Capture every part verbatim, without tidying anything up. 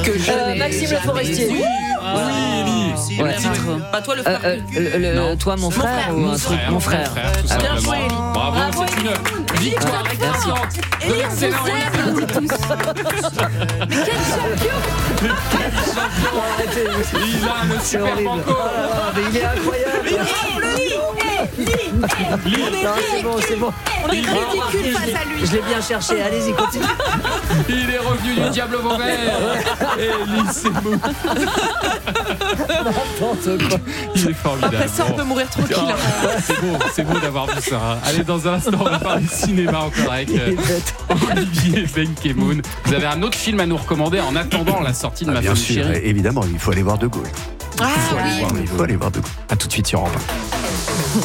que je euh, n'ai Maxime Le jamais Forestier. dit. Ah, oui, Ouais. le titre. Pas toi le frère. Euh, euh, le, le, toi mon frère, frère, ou mon un truc frère, mon frère. tout Ah, bien simplement. joué, Élie. Bravo, Bravo, c'est une victoire éclatante de l'excellent Élie. Il a le c'est super horrible. banco. Ah, mais il est incroyable. Non, c'est bon, c'est bon. On est Il est ridicule face à lui. Je l'ai bien cherché. Allez-y, continue. Il est revenu du diable au Vauvert. Élie Semoun. N'importe quoi. Il est formidable. Après ça, on Bon. peut mourir tranquille. Ah, c'est beau, c'est beau d'avoir vu ça. hein. Allez, dans un instant, on va parler cinéma encore avec euh, Il est bête. Olivier Benkemoun. Vous avez un autre film à nous recommander en attendant la sortie de Ah, Ma bien Famille sûr, Chérie. évidemment, il faut aller voir De Gaulle. Ah Il faut aller oui. voir, il faut aller voir De Gaulle. A tout de suite sur Europe un.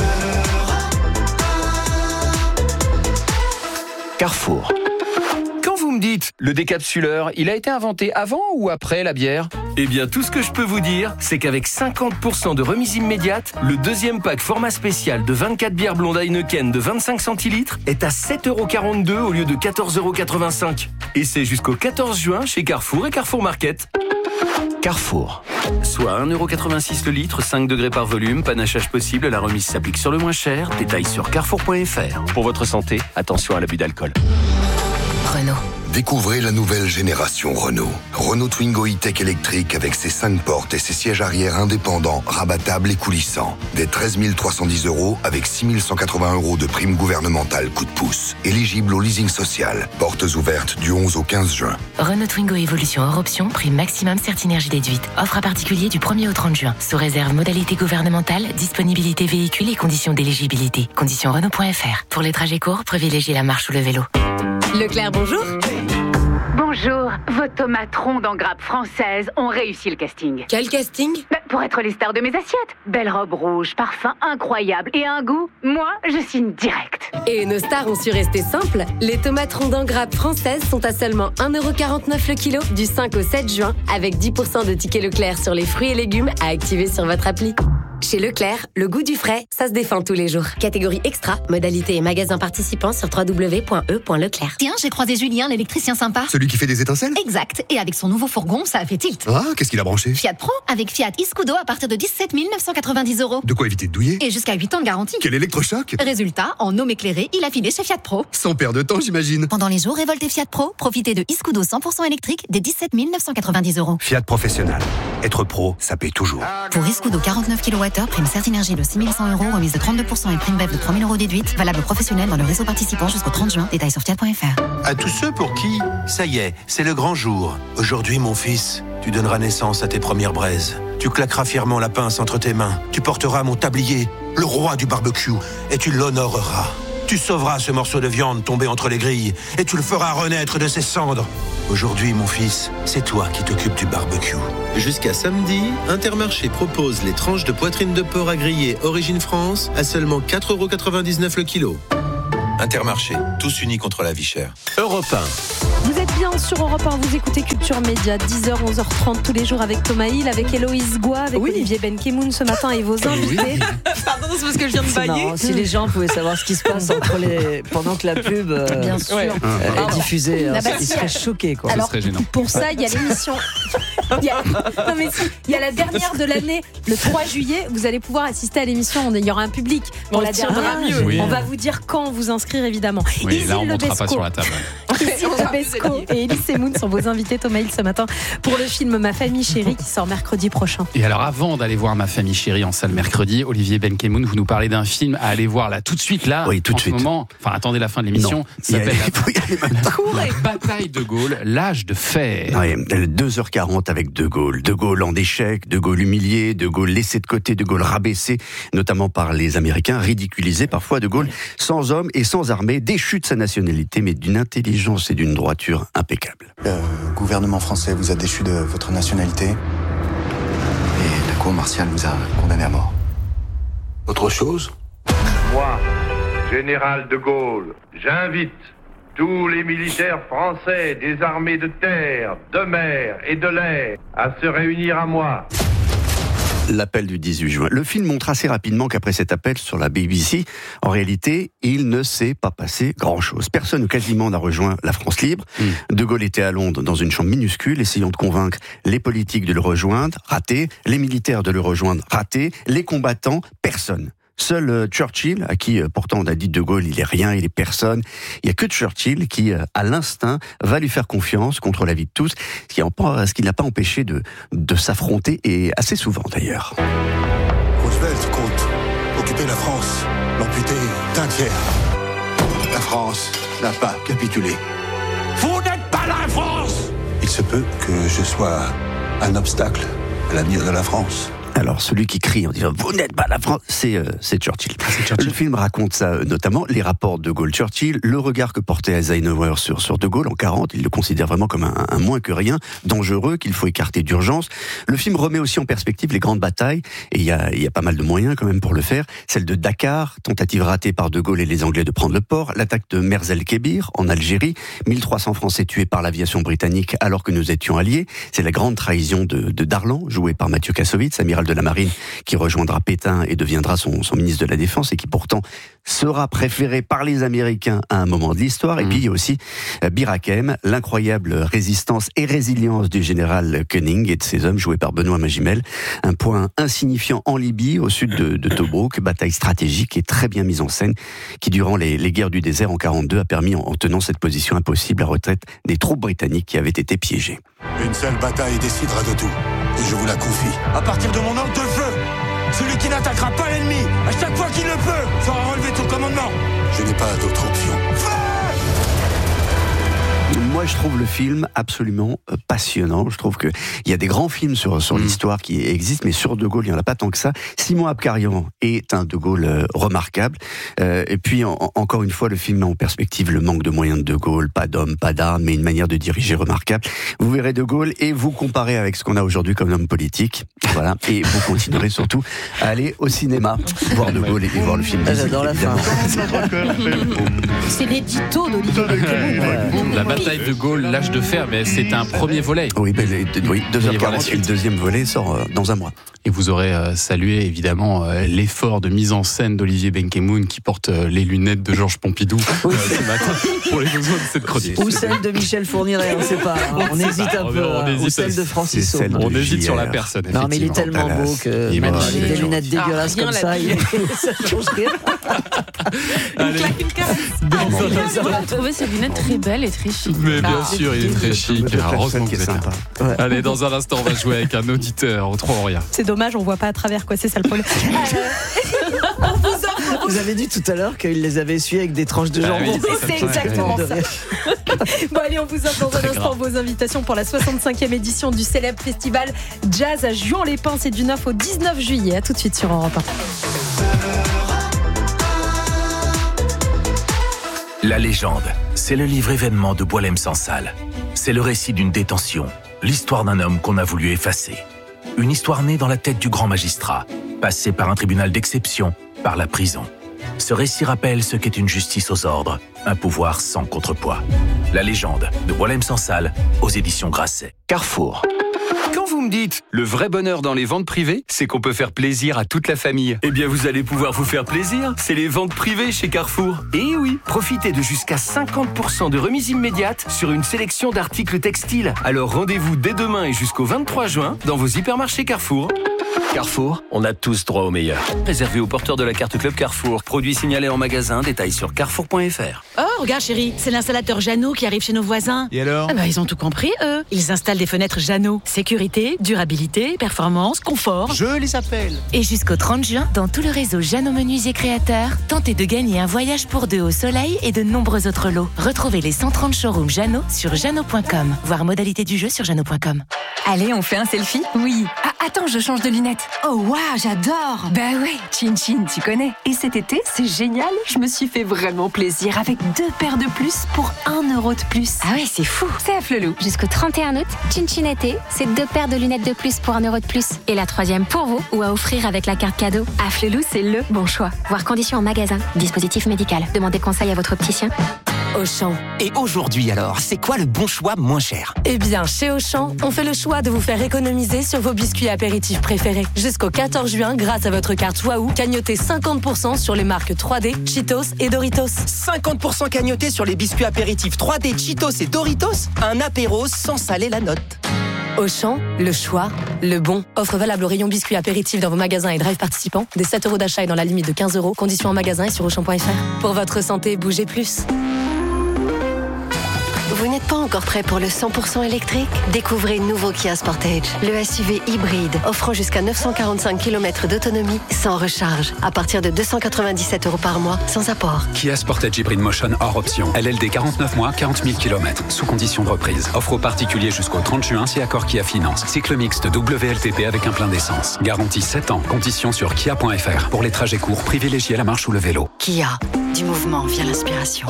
Carrefour. Quand vous me dites le décapsuleur, il a été inventé avant ou après la bière ? Eh bien, tout ce que je peux vous dire, c'est qu'avec cinquante pour cent de remise immédiate, le deuxième pack format spécial de vingt-quatre bières blondes Heineken de vingt-cinq centilitres est à sept euros quarante-deux au lieu de quatorze euros quatre-vingt-cinq. Et c'est jusqu'au quatorze juin chez Carrefour et Carrefour Market. Carrefour. Soit un euro quatre-vingt-six le litre, cinq degrés par volume, panachage possible, la remise s'applique sur le moins cher. Détails sur carrefour point f r. Pour votre santé, attention à l'abus d'alcool. Renault. Découvrez la nouvelle génération Renault. Renault Twingo e-Tech électrique avec ses cinq portes et ses sièges arrière indépendants, rabattables et coulissants. Des treize mille trois cent dix euros avec six mille cent quatre-vingts euros de prime gouvernementale coup de pouce. Éligible au leasing social. Portes ouvertes du onze au quinze juin. Renault Twingo Évolution hors option, prime maximum Certinergie déduite. Offre à particulier du premier au trente juin. Sous réserve modalité gouvernementale, disponibilité véhicule et conditions d'éligibilité. Conditions Renault point f r. Pour les trajets courts, privilégiez la marche ou le vélo. Leclerc, bonjour. Bonjour, vos tomates rondes en grappe française ont réussi le casting. Quel casting? Bah, pour être les stars de mes assiettes. Belle robe rouge, parfum incroyable et un goût, moi, je signe direct. Et nos stars ont su rester simples. Les tomates rondes en grappe françaises sont à seulement un euro quarante-neuf le kilo du cinq au sept juin, avec dix pour cent de tickets Leclerc sur les fruits et légumes à activer sur votre appli. Chez Leclerc, le goût du frais, ça se défend tous les jours. Catégorie extra, modalité et magasin participants sur w w w point e point leclerc. Tiens, j'ai croisé Julien, l'électricien sympa. Celui qui fait des étincelles ? Exact. Et avec son nouveau fourgon, ça a fait tilt. Ah, qu'est-ce qu'il a branché ? Fiat Pro, avec Fiat Iscudo à partir de dix-sept mille neuf cent quatre-vingt-dix euros. De quoi éviter de douiller ? Et jusqu'à huit ans de garantie. Quel électrochoc ? Résultat, en homme éclairé, il a filé chez Fiat Pro. Sans perdre de temps, j'imagine. Pendant les jours révoltés Fiat Pro, profitez de Iscudo cent pour cent électrique des dix-sept mille neuf cent quatre-vingt-dix euros. Fiat Professionnel. Être pro, ça paye toujours. Pour Iscudo quarante-neuf kilowattheures, prime Certinergie de six mille cent euros, remise de trente-deux pour cent et prime B E F de trois mille euros déduite. Valable professionnel dans le réseau participant jusqu'au trente juin. Détails sur fiat point f r. À tous ceux pour qui, ça y est, c'est le grand jour. Aujourd'hui, mon fils, tu donneras naissance à tes premières braises. Tu claqueras fièrement la pince entre tes mains. Tu porteras mon tablier, le roi du barbecue, et tu l'honoreras. Tu sauveras ce morceau de viande tombé entre les grilles, et tu le feras renaître de ses cendres. Aujourd'hui, mon fils, c'est toi qui t'occupes du barbecue. Jusqu'à samedi, Intermarché propose les tranches de poitrine de porc à griller Origine France à seulement quatre euros quatre-vingt-dix-neuf le kilo. Intermarché, tous unis contre la vie chère. Europe un. Vous êtes bien sur Europe un, vous écoutez Culture Média, dix heures, onze heures trente tous les jours avec Thomas Hill, avec Héloïse Goua, avec Oui. Olivier Benkemoun ce matin et vos invités. Pardon, c'est parce que je viens de C'est bailler. marrant. Si les gens pouvaient savoir ce qui se passe entre les... pendant que la pub euh, Bien sûr. Ouais. euh, est diffusée, Ah hein, bah ils si. seraient choqués, quoi. Alors, serait gênant. pour ça, il y a l'émission. Il y a... Non mais si, il y a la dernière de l'année, le trois juillet. Vous allez pouvoir assister à l'émission. Il y aura un public pour On la le tiendra dernière. mieux. Oui. On va vous dire quand vous inscrire évidemment. Oui, Isil là, on ne montera pas Lebesco. sur la table. Isil Lebesco et Elie Semoun sont vos invités, Thomas Hill, ce matin, pour le film Ma famille chérie qui sort mercredi prochain. Et alors, avant d'aller voir Ma famille chérie en salle mercredi, Olivier Benkemoun, vous nous parlez d'un film à aller voir là tout de suite, là. Oui, tout de en suite. Ce moment, enfin, attendez la fin de l'émission. Non, Ça il y a- s'appelle il faut y aller maintenant. la bataille de Gaulle, l'âge de fer. Ouais, deux heures quarante avec De Gaulle. De Gaulle en échec, De Gaulle humilié, De Gaulle laissé de côté, De Gaulle rabaissé, notamment par les Américains, ridiculisé parfois. De Gaulle sans homme et sans armée, déchu de sa nationalité, mais d'une intelligence et d'une droiture impeccables. Le gouvernement français vous a déchu de votre nationalité et la cour martiale vous a condamné à mort. Autre chose ? Moi, général de Gaulle, j'invite tous les militaires français des armées de terre, de mer et de l'air à se réunir à moi. L'appel du dix-huit juin. Le film montre assez rapidement qu'après cet appel sur la B B C, en réalité, il ne s'est pas passé grand-chose. Personne ou quasiment n'a rejoint la France libre. Mmh. De Gaulle était à Londres dans une chambre minuscule, essayant de convaincre les politiques de le rejoindre, raté. Les militaires de le rejoindre, raté. Les combattants, personne. Seul euh, Churchill, à qui euh, pourtant on a dit de Gaulle, il est rien, il est personne. Il y a que Churchill qui, euh, à l'instinct, va lui faire confiance contre l'avis de tous, ce qui, en, ce qui ne l'a pas empêché de, de s'affronter, et assez souvent d'ailleurs. Roosevelt compte occuper la France, l'amputer d'un tiers. La France n'a pas capitulé. Vous n'êtes pas la France! Il se peut que je sois un obstacle à l'avenir de la France. Alors, celui qui crie en disant « Vous n'êtes pas la France », c'est, euh, c'est Churchill. Ah, c'est Churchill. Le film raconte ça, euh, notamment les rapports de Gaulle-Churchill, le regard que portait Eisenhower sur, sur de Gaulle en quarante. Il le considère vraiment comme un, un moins que rien, dangereux, qu'il faut écarter d'urgence. Le film remet aussi en perspective les grandes batailles, et il y a, y a pas mal de moyens quand même pour le faire. Celle de Dakar, tentative ratée par de Gaulle et les Anglais de prendre le port. L'attaque de Merz-el-Kébir, en Algérie. mille trois cents Français tués par l'aviation britannique alors que nous étions alliés. C'est la grande trahison de, de Darlan, joué par Mathieu Kassovitz, amiral de la Marine, qui rejoindra Pétain et deviendra son, son ministre de la Défense, et qui pourtant sera préféré par les Américains à un moment de l'histoire. Et mmh. puis il y a aussi euh, Bir Hakeim, l'incroyable résistance et résilience du général Koenig et de ses hommes, joués par Benoît Magimel. Un point insignifiant en Libye, au sud de, de Tobrouk, bataille stratégique et très bien mise en scène, qui durant les, les guerres du désert en quarante-deux a permis, en, en tenant cette position impossible, la retraite des troupes britanniques qui avaient été piégées. Une seule bataille décidera de tout, et je vous la confie. À partir de mon ordre de feu, celui qui n'attaquera pas l'ennemi, à chaque fois qu'il le peut, fera relever ton commandement. Je n'ai pas d'autre option. Moi, je trouve le film absolument euh, passionnant. Je trouve que il y a des grands films sur sur mmh. l'histoire qui existent, mais sur De Gaulle, il y en a pas tant que ça. Simon Abkarian est un De Gaulle euh, remarquable. Euh, et puis, en, encore une fois, le film met en perspective le manque de moyens de De Gaulle, pas d'hommes, pas d'armes, mais une manière de diriger remarquable. Vous verrez De Gaulle et vous comparez avec ce qu'on a aujourd'hui comme homme politique. Voilà. Et vous continuerez surtout à aller au cinéma, voir De Gaulle et, et voir le film. Ah, j'adore la fin. C'est l'édito d'Olivier Benkemoun. La bataille de Gaulle, l'âge de fer, mais c'est un premier volet. Oui, ben, oui deux heures quarante, et le deuxième volet sort euh, dans un mois. Et vous aurez euh, salué évidemment euh, l'effort de mise en scène d'Olivier Benkemoun, qui porte euh, les lunettes de Georges Pompidou euh, ce matin pour les besoins de cette chronique. Ou celle de Michel Fourniret, on ne sait pas. Hein. On hésite un peu. On hésite, ou celle de Francis Saume. On hésite sur la personne. Non, mais il est tellement beau que il bon, avec des lunettes dégueulasses ah, comme ça, il... ça change rien. Allez. On a trouvé ces lunettes très belles et très chic. Mais bien ah, sûr, il est très chic. Heureusement qui est sympa. Ouais. Allez, dans un instant, on va jouer avec un auditeur au trois rien. C'est dommage, on voit pas à travers, quoi. C'est ça le problème. Vous avez dit tout à l'heure qu'il les avait essuyés avec des tranches de jambon. Ah oui, c'est exactement ça. Bon, allez, on vous offre dans un instant vos invitations pour la soixante-cinquième édition du célèbre festival Jazz à Juan-les-Pins. C'est du neuf au dix-neuf juillet. À tout de suite sur Europe un. La légende, c'est le livre événement de Boualem-Sansal. C'est le récit d'une détention, l'histoire d'un homme qu'on a voulu effacer. Une histoire née dans la tête du grand magistrat, passée par un tribunal d'exception, par la prison. Ce récit rappelle ce qu'est une justice aux ordres, un pouvoir sans contrepoids. La légende de Boualem-Sansal aux éditions Grasset. Carrefour. Quand vous me dites le vrai bonheur dans les ventes privées, c'est qu'on peut faire plaisir à toute la famille. Eh bien, vous allez pouvoir vous faire plaisir. C'est les ventes privées chez Carrefour. Et oui, profitez de jusqu'à cinquante pour cent de remise immédiate sur une sélection d'articles textiles. Alors rendez-vous dès demain et jusqu'au vingt-trois juin dans vos hypermarchés Carrefour. Carrefour, on a tous droit au meilleur. Réservé aux porteurs de la carte Club Carrefour. Produit signalé en magasin, détails sur carrefour point f r. Oh, regarde chérie, c'est l'installateur Jeannot qui arrive chez nos voisins. Et alors ? Ah bah, ils ont tout compris, eux. Ils installent des fenêtres Jeannot. Sécurité, durabilité, performance, confort. Je les appelle. Et jusqu'au trente juin, dans tout le réseau Jeannot Menuisier Créateurs, tentez de gagner un voyage pour deux au soleil et de nombreux autres lots. Retrouvez les cent trente showrooms Jeannot sur jeannot point com. Voir modalité du jeu sur jeannot point com. Allez, on fait un selfie ? Oui. Ah, attends, je change de lunettes. Oh, waouh, j'adore. Bah ouais, Chin Chin, tu connais. Et cet été, c'est génial. Je me suis fait vraiment plaisir avec deux paires de plus pour un euro de plus. Ah ouais, c'est fou. C'est à Flelou. Jusqu'au trente et un août, Chin Chin été, c'est deux paires de lunettes de plus pour un euro de plus. Et la troisième pour vous ou à offrir avec la carte cadeau. À Flelou, c'est le bon choix. Voir conditions en magasin. Dispositif médical. Demandez conseil à votre opticien. Auchan. Et aujourd'hui alors, c'est quoi le bon choix moins cher ? Eh bien, chez Auchan, on fait le choix de vous faire économiser sur vos biscuits apéritifs préférés. Jusqu'au quatorze juin, grâce à votre carte Wahoo, cagnotez cinquante pour cent sur les marques trois D, Cheetos et Doritos. cinquante pour cent cagnotés sur les biscuits apéritifs trois D, Cheetos et Doritos. Un apéro sans saler la note. Auchan, le choix, le bon. Offre valable au rayon biscuits apéritifs dans vos magasins et drive participants. Des sept euros d'achat et dans la limite de quinze euros. Conditions en magasin et sur auchan point f r. Pour votre santé, bougez plus. Vous n'êtes pas encore prêt pour le cent pour cent électrique ? Découvrez le nouveau Kia Sportage, le S U V hybride offrant jusqu'à neuf cent quarante-cinq kilomètres d'autonomie sans recharge, à partir de deux cent quatre-vingt-dix-sept euros par mois, sans apport. Kia Sportage Hybrid Motion hors option. L L D quarante-neuf mois, quarante mille kilomètres, sous condition de reprise. Offre aux particuliers jusqu'au trente juin si accord Kia Finance. Cycle mixte W L T P avec un plein d'essence. Garantie sept ans. Conditions sur kia point f r. Pour les trajets courts, privilégiez la marche ou le vélo. Kia, du mouvement vient l'inspiration.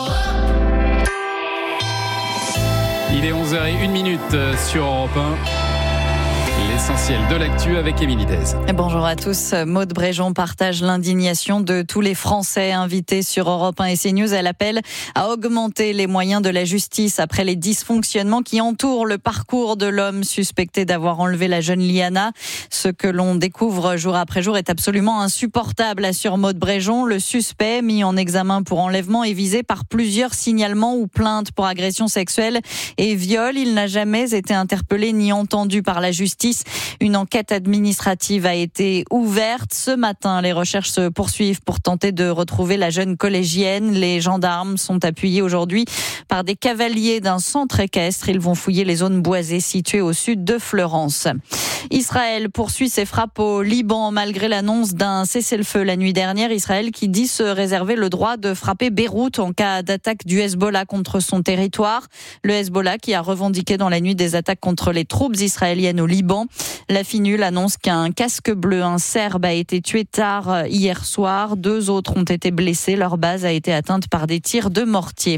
Il est onze heures zéro une sur Europe un. L'essentiel de l'actu avec Émilie Dez. Bonjour à tous. Maude Bréjon partage l'indignation de tous les Français invités sur Europe un et CNews. Elle appelle à augmenter les moyens de la justice après les dysfonctionnements qui entourent le parcours de l'homme suspecté d'avoir enlevé la jeune Liana. Ce que l'on découvre jour après jour est absolument insupportable, assure Maude Bréjon. Le suspect, mis en examen pour enlèvement, est visé par plusieurs signalements ou plaintes pour agression sexuelle et viol. Il n'a jamais été interpellé ni entendu par la justice. Une enquête administrative a été ouverte. Ce matin, les recherches se poursuivent pour tenter de retrouver la jeune collégienne. Les gendarmes sont appuyés aujourd'hui par des cavaliers d'un centre équestre. Ils vont fouiller les zones boisées situées au sud de Fleurance. Israël poursuit ses frappes au Liban malgré l'annonce d'un cessez-le-feu la nuit dernière. Israël qui dit se réserver le droit de frapper Beyrouth en cas d'attaque du Hezbollah contre son territoire. Le Hezbollah qui a revendiqué dans la nuit des attaques contre les troupes israéliennes au Liban. La Finul annonce qu'un casque bleu, un Serbe, a été tué tard hier soir. Deux autres ont été blessés. Leur base a été atteinte par des tirs de mortier.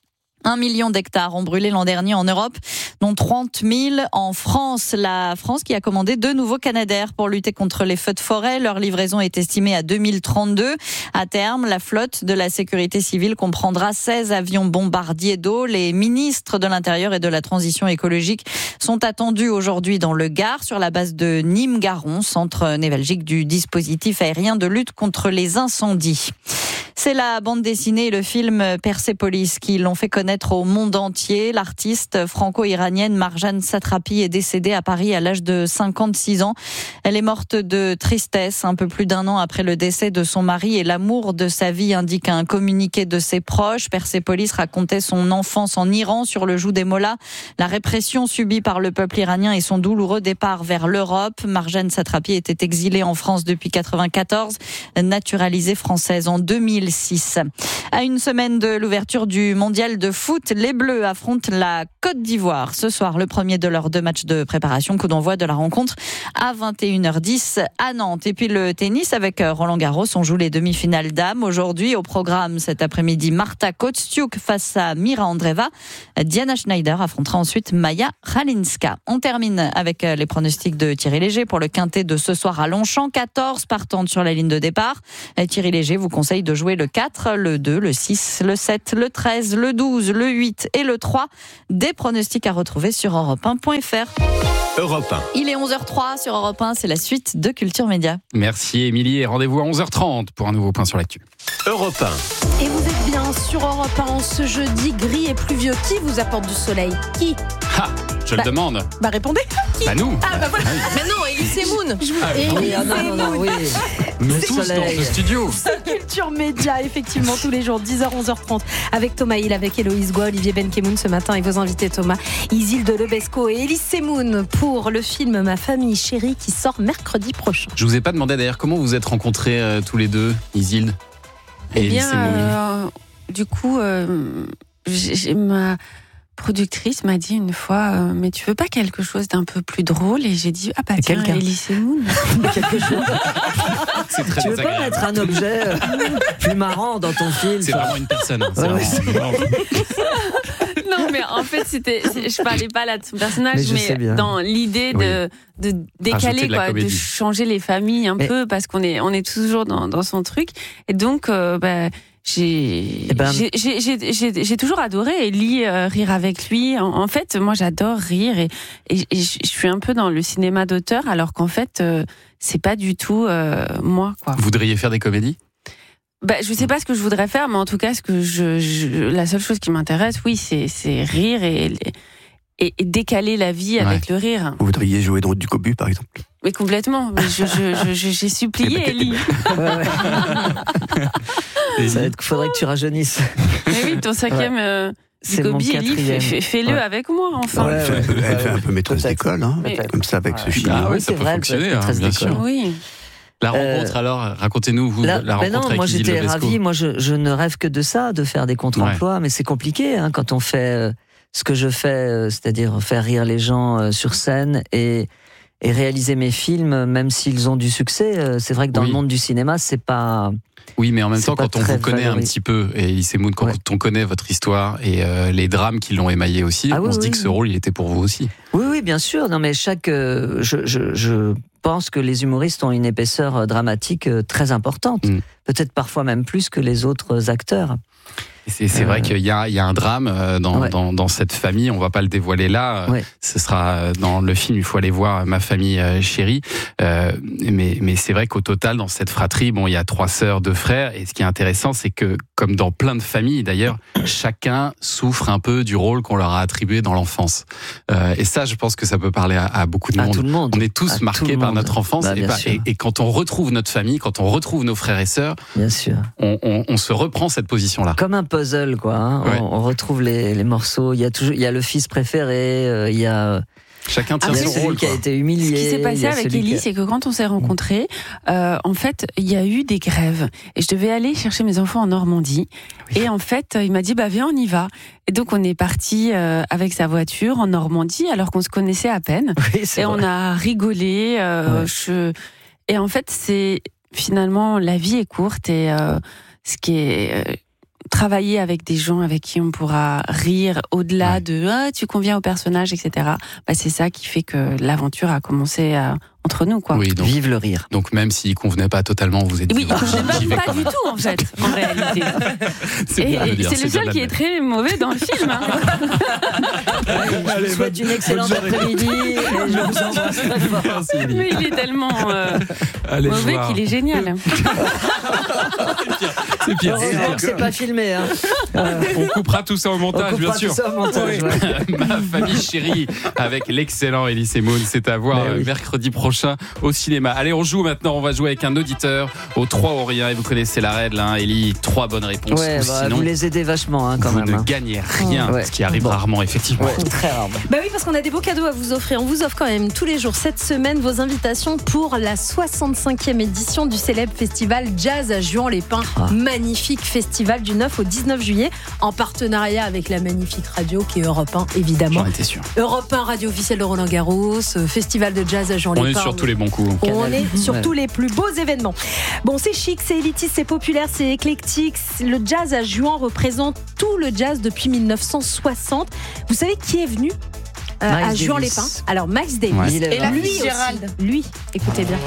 Un million d'hectares ont brûlé l'an dernier en Europe, dont trente mille en France. La France qui a commandé deux nouveaux Canadair pour lutter contre les feux de forêt. Leur livraison est estimée à deux mille trente-deux. À terme, la flotte de la sécurité civile comprendra seize avions bombardiers d'eau. Les ministres de l'Intérieur et de la Transition écologique sont attendus aujourd'hui dans le Gard, sur la base de Nîmes-Garon, centre névralgique du dispositif aérien de lutte contre les incendies. C'est la bande dessinée et le film Persepolis qui l'ont fait connaître au monde entier. L'artiste franco-iranienne Marjane Satrapi est décédée à Paris à l'âge de cinquante-six ans. Elle est morte de tristesse un peu plus d'un an après le décès de son mari et l'amour de sa vie, indique un communiqué de ses proches. Persepolis racontait son enfance en Iran sur le joug des mollahs, la répression subie par le peuple iranien et son douloureux départ vers l'Europe. Marjane Satrapi était exilée en France depuis quatre-vingt-quatorze, naturalisée française en deux mille six. À une semaine de l'ouverture du mondial de foot, les Bleus affrontent la Côte d'Ivoire. Ce soir, le premier de leurs deux matchs de préparation, coup d'envoi de la rencontre à vingt et une heures dix à Nantes. Et puis le tennis avec Roland Garros, on joue les demi-finales dames. Aujourd'hui, au programme cet après-midi, Marta Kostyuk face à Mira Andreeva. Diana Schneider affrontera ensuite Maya Ralinska. On termine avec les pronostics de Thierry Léger pour le quintet de ce soir à Longchamp. quatorze partantes sur la ligne de départ. Thierry Léger vous conseille de jouer le quatre, le deux, le six, le sept, le treize, le douze, le huit et le trois. Des pronostics à retrouver sur europe un point f r. Europe un. Il est onze heures zéro trois sur Europe un, c'est la suite de Culture Média. Merci Émilie et rendez-vous à onze heures trente pour un nouveau point sur l'actu. Europe un. Et vous êtes bien sur Europe un ce jeudi gris et pluvieux. Qui vous apporte du soleil ? Qui ? Ha, je bah, le demande. Bah répondez. Qui ? Bah nous. Ah bah voilà. Ah, oui. Mais non, Elise Moon. Je vous... Ah, Elise oui, ah, non, non, non, oui. Nous tous dans ce studio. C'est Culture Média, effectivement, tous les jours, dix heures, onze heures trente, avec Thomas Hill, avec Héloïse Goua, Olivier Benkemoun ce matin et vos invités Thomas, Isilde Lebesco et Elise Semoun pour le film Ma famille chérie qui sort mercredi prochain. Je vous ai pas demandé d'ailleurs comment vous êtes rencontrés euh, tous les deux, Isilde et Eh bien, Elise Semoun. euh, du coup, euh, j'ai, j'ai ma productrice m'a dit une fois, euh, mais tu veux pas quelque chose d'un peu plus drôle ? Et j'ai dit, ah bah tiens, Elise Semoun. Quelque chose. C'est très Tu veux pas mettre un objet euh, plus marrant dans ton film ? C'est vraiment une personne. Hein. C'est Ouais, vraiment- Non, mais en fait, c'était, c'est- je parlais pas là de son personnage, Mais je mais, sais bien. dans l'idée de, de décaler, Rajouter de la quoi, de comédie. changer les familles un Mais- peu, parce qu'on est, on est toujours dans, dans son truc. Et donc, euh, bah, j'ai, eh ben, j'ai, j'ai, j'ai, j'ai, j'ai toujours adoré Ellie, euh, rire avec lui. En, en fait, moi, j'adore rire et, et, et je suis un peu dans le cinéma d'auteur, alors qu'en fait, euh, c'est pas du tout euh, moi, quoi. Vous voudriez faire des comédies ? Bah, je sais pas ce que je voudrais faire, mais en tout cas, ce que je, je la seule chose qui m'intéresse, oui, c'est, c'est rire et, et, et décaler la vie ouais. avec le rire. Vous voudriez jouer dans du cobu, par exemple ? Mais complètement. Mais je, je, je, j'ai supplié Ellie. Ouais, ouais. Ça va être, faudrait que tu rajeunisses. Mais oui, ton cinquième. Ouais. Euh, C'est Gobi, mon quatrième. Ellie, fais, fais-le ouais. avec moi, enfin. Ouais, ouais, ouais, elle fait un peu maîtresse d'école, hein, mais... comme ça, avec ouais. ce film. Ah oui, ça peut vrai, fonctionner, hein, bien sûr. Oui. La rencontre, euh, alors, racontez-nous, vous, la, la rencontre non, avec moi Isil j'étais Lebesco. ravie, moi je, je ne rêve que de ça, de faire des contre-emplois, ouais. mais c'est compliqué hein, quand on fait euh, ce que je fais, euh, c'est-à-dire faire rire les gens euh, sur scène et, et réaliser mes films, même s'ils ont du succès. Euh, c'est vrai que dans oui. le monde du cinéma, c'est pas... Oui, mais en même temps, quand on vous connaît valorisé. un petit peu, et Elise Moon, quand ouais. on connaît votre histoire et euh, les drames qui l'ont émaillé aussi, ah, on oui, se dit oui. que ce rôle, il était pour vous aussi. Oui, oui, bien sûr. Non, mais chaque... Euh, je... je, je... pense que les humoristes ont une épaisseur dramatique très importante, mmh. peut-être parfois même plus que les autres acteurs. C'est, c'est euh... vrai qu'il y a, il y a un drame dans, ouais. dans, dans cette famille, on va pas le dévoiler là, ouais. ce sera dans le film, il faut aller voir Ma famille chérie, euh, mais, mais c'est vrai qu'au total, dans cette fratrie, bon, il y a trois sœurs, deux frères, et ce qui est intéressant, c'est que, comme dans plein de familles d'ailleurs, chacun souffre un peu du rôle qu'on leur a attribué dans l'enfance. Euh, et ça, je pense que ça peut parler à, à beaucoup de monde. À tout le monde. On est tous à marqués par notre enfance, bah, et, pas, et, et quand on retrouve notre famille, quand on retrouve nos frères et sœurs, bien sûr. On, on, on se reprend cette position-là. Comme un puzzle, quoi. Hein. Ouais. On, on retrouve les, les morceaux. Il y a toujours, il y a le fils préféré. Euh, il y a chacun tient son rôle, qui a été humilié. Ce qui s'est passé avec Ellie, que... c'est que quand on s'est rencontrés, euh, en fait, il y a eu des grèves et je devais aller chercher mes enfants en Normandie. Oui. Et en fait, il m'a dit bah viens, on y va. Et donc on est parti euh, avec sa voiture en Normandie alors qu'on se connaissait à peine. Oui, et vrai. On a rigolé. Euh, ouais. je... Et en fait, c'est finalement la vie est courte et euh, ce qui est euh, travailler avec des gens avec qui on pourra rire au-delà ouais. de ah, tu conviens au personnage, et cetera. Bah, c'est ça qui fait que l'aventure a commencé à, entre nous, quoi. Oui, donc, vive le rire. Donc même s'il convenait pas totalement, vous êtes. Oui, il convenait pas, pas du tout en fait, en réalité. C'est, et, et dire, c'est, c'est le seul qui est très mauvais dans le film. Hein. Je vous souhaite une excellente après-midi et je vous embrasse très fort. Mais il est tellement euh, mauvais qu'il est génial. C'est pire. C'est pire. C'est pas filmé. Hein. Euh, on coupera tout ça au montage, bien sûr. Tout ça au montage, oui. Ouais. Ma famille chérie avec l'excellent Elise Moon, c'est à voir oui. mercredi prochain au cinéma. Allez, on joue maintenant. On va jouer avec un auditeur au trois ou rien. Et vous connaissez la règle, hein, Ellie. Trois bonnes réponses. Ouais, ou bah, sinon, vous les aidez vachement, hein, quand vous même. Vous ne hein. gagnez rien, ouais. ce qui arrive bon. rarement, effectivement. Ouais, très rarement. Bah oui, parce qu'on a des beaux cadeaux à vous offrir. On vous offre quand même tous les jours cette semaine vos invitations pour la soixante-cinquième édition du célèbre festival Jazz à Juan-les-Pins. Ah. Magnifique festival du neuf au dix-neuf juillet, en partenariat avec la magnifique radio qui est Europe un, évidemment. J'en étais sûr. Europe un, radio officielle de Roland Garros, festival de jazz à Juan-les-Pins. On est sur tous les bons coups. On est sur ouais. tous les plus beaux événements. Bon, c'est chic, c'est élitiste, c'est populaire, c'est éclectique. Le jazz à Juan représente tout le jazz depuis dix-neuf cent soixante. Vous savez qui est venu euh, à Juan-les-Pins? Alors, Miles Davis. Ouais. Et là, lui aussi. Gérald. Lui, écoutez bien.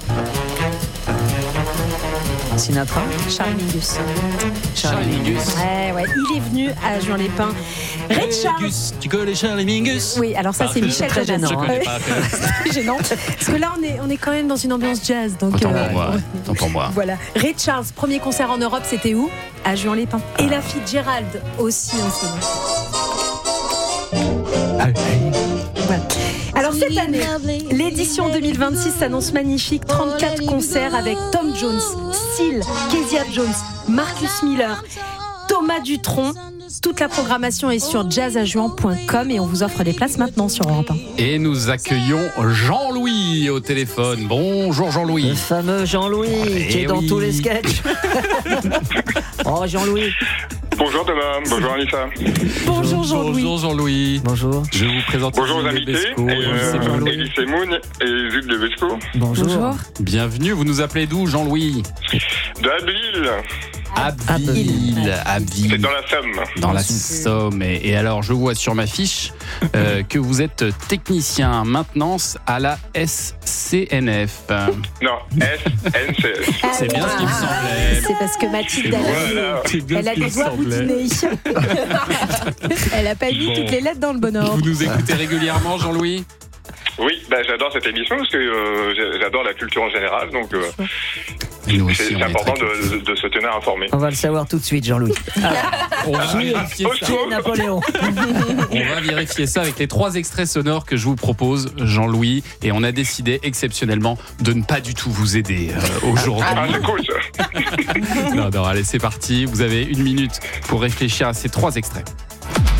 Sinatra. Charles Mingus. Charles Mingus. Ouais, ouais, il est venu à Juan-les-Pins. Ray Charles. Tu connais Charles Mingus? Oui, alors ça, c'est Michel très gênant. Hein. C'est gênant. Parce que là, on est, on est quand même dans une ambiance jazz. Donc, Autant euh, pour moi. Autant pour moi. Voilà. Ray Charles, premier concert en Europe, c'était où? À Juan-les-Pins. Et la fille Gérald aussi en ce moment. Voilà. Alors cette année, l'édition deux mille vingt-six s'annonce magnifique. trente-quatre concerts avec Tom Jones, Seal, Kezia Jones, Marcus Miller, Thomas Dutronc. Toute la programmation est sur jazz à juan point com et on vous offre des places maintenant sur Europe un. Et nous accueillons Jean-Louis au téléphone. Bonjour Jean-Louis. Le fameux Jean-Louis ah, qui est dans oui. tous les sketchs. Oh Jean-Louis. Bonjour Thomas, bonjour Anissa. Bonjour Jean-Louis. Bonjour Jean-Louis. Bonjour. Je vous présente bonjour aux invités, Lebesco, et euh, Elise Moon et Zuc Lebesco. Bonjour. Bienvenue, vous nous appelez d'où Jean-Louis? De Abbeville. Abbeville. Abbeville. C'est dans la Somme. Dans la Somme. Et, et alors, je vois sur ma fiche euh, que vous êtes technicien maintenance à la S C N F. Non, S N C F. C'est bien ce qui me semblait. C'est parce que Mathilde, Voilà. elle, elle a des doigts boudinés. Elle a pas mis Bon. toutes les lettres dans le bon ordre. Vous nous écoutez régulièrement, Jean-Louis ? Oui, bah, j'adore cette émission parce que euh, j'adore la culture en général, donc euh, Nous aussi, c'est on c'est est important très de, de, de se tenir informé. On va le savoir tout de suite, Jean-Louis. On va vérifier ça. Qui est Napoléon? On va vérifier ça avec les trois extraits sonores que je vous propose, Jean-Louis. Et on a décidé exceptionnellement de ne pas du tout vous aider euh, aujourd'hui. Ah, c'est cool ça. Non, non, allez, c'est parti. Vous avez une minute pour réfléchir à ces trois extraits.